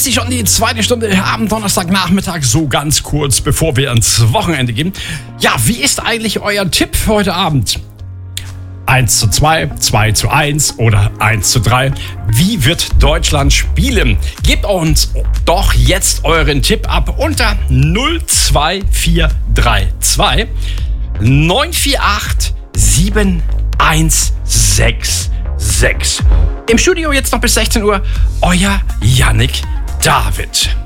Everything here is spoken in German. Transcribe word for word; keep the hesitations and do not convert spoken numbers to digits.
ist sie schon die zweite Stunde am Donnerstagnachmittag, so ganz kurz bevor wir ins Wochenende gehen. Ja, wie ist eigentlich euer Tipp für heute Abend? eins zu zwei, zwei zu eins oder eins zu drei. Wie wird Deutschland spielen? Gebt uns doch jetzt euren Tipp ab unter null zwei vier drei zwei neun vier acht sieben eins sechs sechs. Im Studio jetzt noch bis sechzehn Uhr, euer Yannick David.